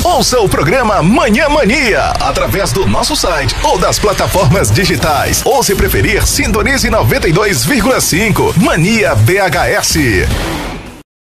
Ouça o programa Manhã Mania através do nosso site ou das plataformas digitais. Ou se preferir, sintonize 92,5 Mania BHS.